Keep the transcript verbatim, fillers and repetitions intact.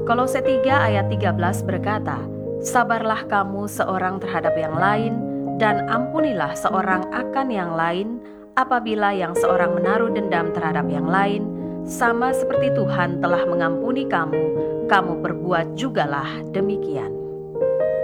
Kolose tiga ayat tiga belas berkata, "Sabarlah kamu seorang terhadap yang lain, dan ampunilah seorang akan yang lain, apabila yang seorang menaruh dendam terhadap yang lain, sama seperti Tuhan telah mengampuni kamu, kamu perbuat jugalah demikian."